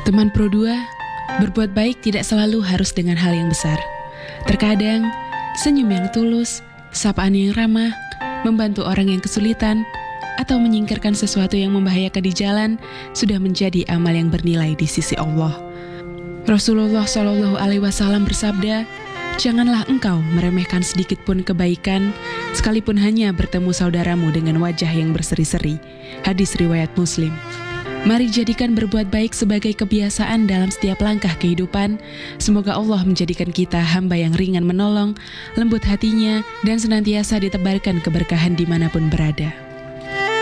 Teman Pro 2, berbuat baik tidak selalu harus dengan hal yang besar. Terkadang, senyum yang tulus, sapaan yang ramah, membantu orang yang kesulitan, atau menyingkirkan sesuatu yang membahayakan di jalan sudah menjadi amal yang bernilai di sisi Allah. Rasulullah SAW bersabda, "Janganlah engkau meremehkan sedikit pun kebaikan, sekalipun hanya bertemu saudaramu dengan wajah yang berseri-seri." Hadis riwayat Muslim. Mari jadikan berbuat baik sebagai kebiasaan dalam setiap langkah kehidupan. Semoga Allah menjadikan kita hamba yang ringan menolong, lembut hatinya, dan senantiasa ditebarkan keberkahan dimanapun berada.